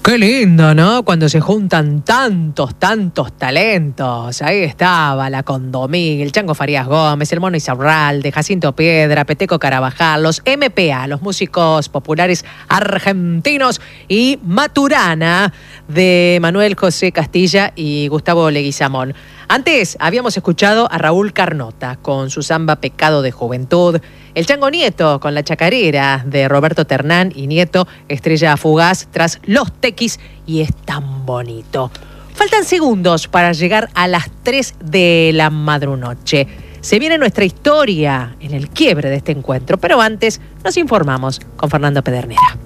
Qué lindo, ¿no? Cuando se juntan tantos talentos. Ahí estaba la Condomí, el Chango Farías Gómez, el Mono Isaurralde, Jacinto Piedra, Peteco Carabajal, los MPA, los músicos populares argentinos, y Maturana de Manuel José Castilla y Gustavo Leguizamón. Antes habíamos escuchado a Raúl Carnota con su samba Pecado de Juventud, el Chango Nieto con La Chacarera de Roberto Ternán y Nieto, Estrella Fugaz tras Los Tequis y Es Tan Bonito. Faltan segundos para llegar a las 3 de la madrunoche. Se viene nuestra historia en el quiebre de este encuentro, pero antes nos informamos con Fernando Pedernera.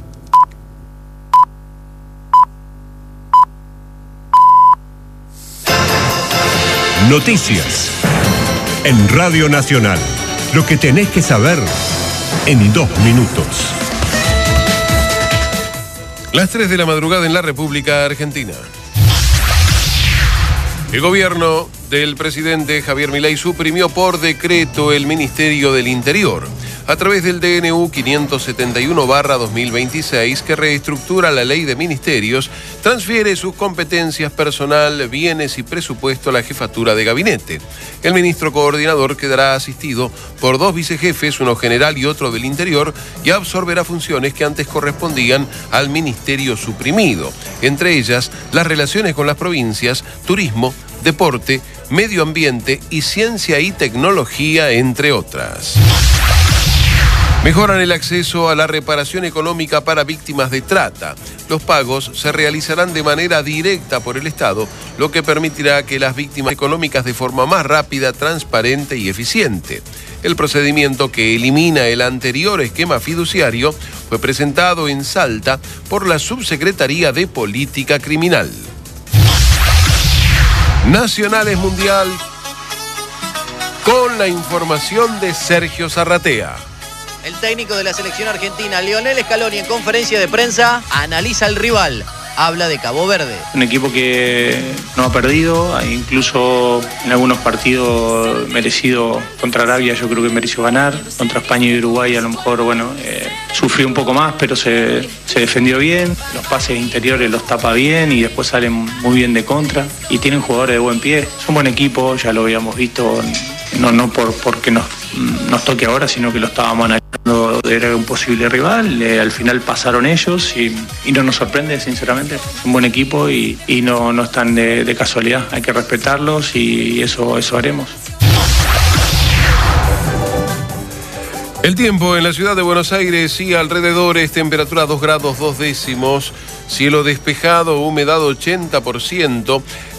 Noticias en Radio Nacional. Lo que tenés que saber en 2 minutos. Las 3 de la madrugada en la República Argentina. El gobierno del presidente Javier Milei suprimió por decreto el Ministerio del Interior a través del DNU 571/2026, que reestructura la ley de ministerios, transfiere sus competencias, personal, bienes y presupuesto a la jefatura de gabinete. El ministro coordinador quedará asistido por 2 vicejefes, uno general y otro del Interior, y absorberá funciones que antes correspondían al ministerio suprimido, entre ellas las relaciones con las provincias, turismo, deporte, medio ambiente y ciencia y tecnología, entre otras. Mejoran el acceso a la reparación económica para víctimas de trata. Los pagos se realizarán de manera directa por el Estado, lo que permitirá que las víctimas económicas de forma más rápida, transparente y eficiente. El procedimiento, que elimina el anterior esquema fiduciario, fue presentado en Salta por la Subsecretaría de Política Criminal. Nacionales Mundial, con la información de Sergio Zarratea. El técnico de la selección argentina, Lionel Scaloni, en conferencia de prensa, analiza al rival. Habla de Cabo Verde. Un equipo que no ha perdido, incluso en algunos partidos merecido. Contra Arabia yo creo que mereció ganar. Contra España y Uruguay a lo mejor, sufrió un poco más, pero se defendió bien. Los pases interiores los tapa bien y después salen muy bien de contra. Y tienen jugadores de buen pie. Es un buen equipo, ya lo habíamos visto, no porque nos toque ahora, sino que lo estábamos analizando. Era un posible rival, al final pasaron ellos y no nos sorprende, sinceramente. Es un buen equipo y no están de casualidad, hay que respetarlos y eso haremos. El tiempo en la ciudad de Buenos Aires y alrededores: temperatura 2 grados 2 décimos, cielo despejado, humedad 80%.